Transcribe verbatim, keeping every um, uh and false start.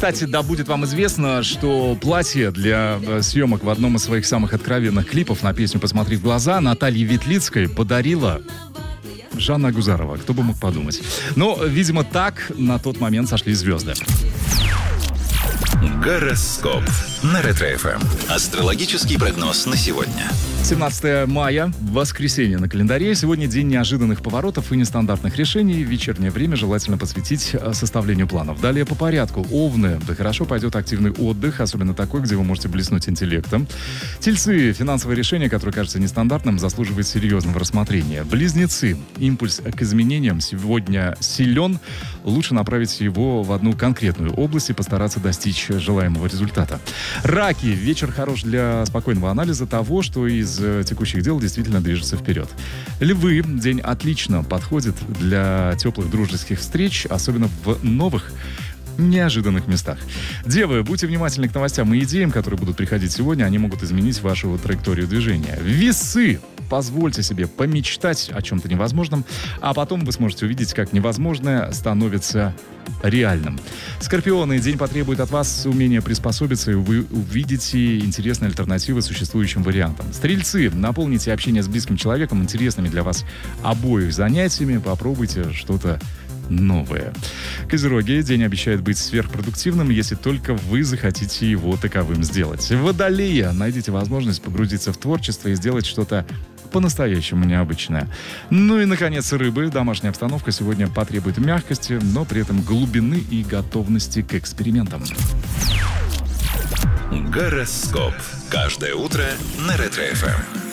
Кстати, да, будет вам известно, что платье для съемок в одном из своих самых откровенных клипов на песню «Посмотри в глаза» Наталье Ветлицкой подарила Жанна Агузарова. Кто бы мог подумать. Но, видимо, так на тот момент сошли звезды. Гороскоп на Ретро-эф эм. Астрологический прогноз на сегодня. семнадцатое мая, воскресенье на календаре. Сегодня день неожиданных поворотов и нестандартных решений. Вечернее время желательно посвятить составлению планов. Далее по порядку. Овны. Да хорошо пойдет активный отдых, особенно такой, где вы можете блеснуть интеллектом. Тельцы. Финансовое решение, которое кажется нестандартным, заслуживает серьезного рассмотрения. Близнецы. Импульс к изменениям сегодня силен. Лучше направить его в одну конкретную область и постараться достичь желаемого результата. Раки. Вечер хорош для спокойного анализа того, что из текущих дел действительно движется вперед. Львы. День отлично подходит для теплых дружеских встреч, особенно в новых неожиданных местах. Девы, будьте внимательны к новостям и идеям, которые будут приходить сегодня. Они могут изменить вашу траекторию движения. Весы. Позвольте себе помечтать о чем-то невозможном, а потом вы сможете увидеть, как невозможное становится реальным. Скорпионы. День потребует от вас умения приспособиться, и вы увидите интересные альтернативы существующим вариантам. Стрельцы. Наполните общение с близким человеком интересными для вас обоих занятиями. Попробуйте что-то новое. Козероги. День обещает быть сверхпродуктивным, если только вы захотите его таковым сделать. Водолеи. Найдите возможность погрузиться в творчество и сделать что-то по-настоящему необычное. Ну и, наконец, рыбы. Домашняя обстановка сегодня потребует мягкости, но при этом глубины и готовности к экспериментам. Гороскоп. Каждое утро на Ретро-эф эм.